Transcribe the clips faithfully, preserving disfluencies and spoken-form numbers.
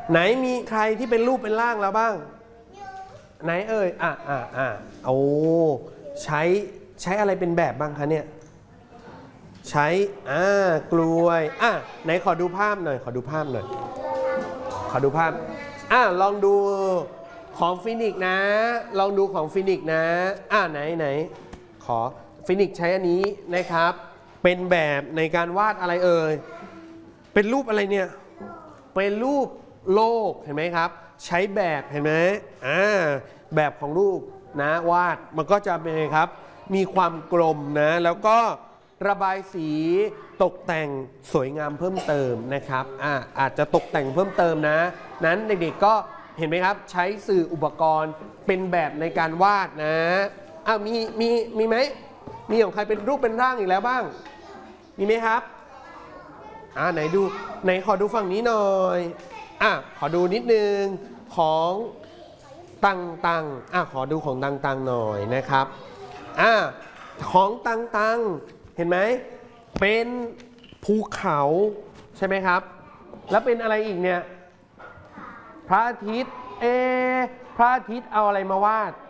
ไหนมีใครที่เป็นรูปเป็นร่างแล้วบ้างไหนเอ่ยอ่ะอ่ะอ่ะโอ้ใช้ใช้อะไรเป็นแบบบ้างคะเนี่ยใช้อ่ากลวยอ่ะไหนขอดูภาพหน่อยขอดูภาพหน่อยขอดูภาพอ่ะลองดูของฟินิกนะลองดูของฟินิกนะอ่ะไหนไหนขอฟินิกใช้อันนี้นะครับเป็นแบบในการวาดอะไรเอ่ยเป็นรูปอะไรเนี่ยเป็นรูปโลกเห็นไหมครับใช้แบบเห็นไหมอ่าแบบของรูปนะวาดมันก็จะเป็นครับมีความกลมนะแล้วก็ระบายสีตกแต่งสวยงามเพิ่มเติมนะครับอ่าอาจจะตกแต่งเพิ่มเติมนะนั้นเด็กๆก็เห็นไหมครับใช้สื่ออุปกรณ์เป็นแบบในการวาดนะอ้าวมีมีมีไหมมีของใครเป็นรูปเป็นร่างอีกแล้วบ้างมีไหมครับอ่าไหนดูไหนขอดูฝั่งนี้หน่อยอ่ะขอดูนิดนึงของตังตังอ่ะขอดูของตังตังหน่อยนะครับอ่ะของตังตังเห็นไหมเป็นภูเขาใช่ไหมครับแล้วเป็นอะไรอีกเนี่ยพระอาทิตย์เอพระอาทิตย์เอาอะไรมาวาด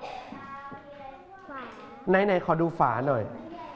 ไหนไหนขอดูฝาหน่อย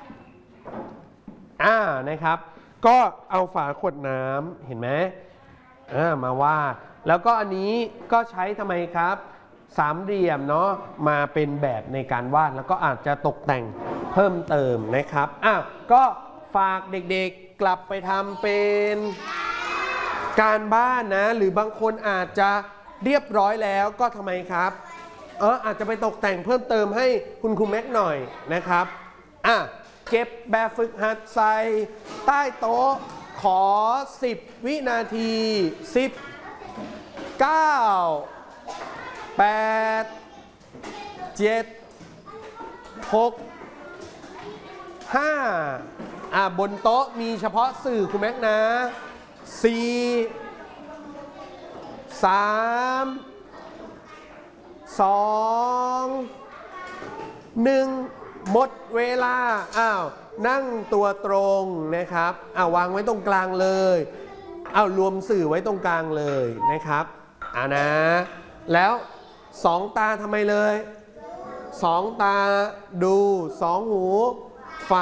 อ่านะครับก็เอาฝาขวดน้ำเห็นไหมอ่ามาวาดแล้วก็อันนี้ก็ใช้ทำไมครับสามเหลี่ยมเนาะมาเป็นแบบในการวาดแล้วก็อาจจะตกแต่งเพิ่มเติมนะครับอ้าวก็ฝากเด็กๆกลับไปทำเป็นการบ้านนะหรือบางคนอาจจะเรียบร้อยแล้วก็ทำไมครับเอออาจจะไปตกแต่งเพิ่มเติมให้คุณครูแม็กหน่อยนะครับอ่ะเก็บแบบฝึกหัดใส่ใต้โต๊ะขอสิบวินาทีสิบ เก้า แปด เจ็ด หก ห้าอ่ะบนโต๊ะมีเฉพาะสื่อคุณแม็กนะสี่ สาม สอง หนึ่งหมดเวลาอ้าวนั่งตัวตรงนะครับอ้าววางไว้ตรงกลางเลยอ้าวรวมสื่อไว้ตรงกลางเลยนะครับอ่านะแล้วสองตาทำไมเลยสองตาดูสองหู